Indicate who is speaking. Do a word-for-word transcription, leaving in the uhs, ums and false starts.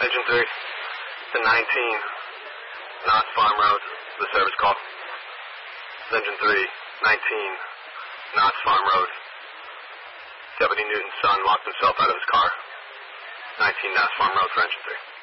Speaker 1: Engine three, to nineteen, Knott's Farm Road, the service call. Engine three, nineteen, Knott's Farm Road. Deputy Newton's son locked himself out of his car. nineteen Knott's Farm Road for Engine three.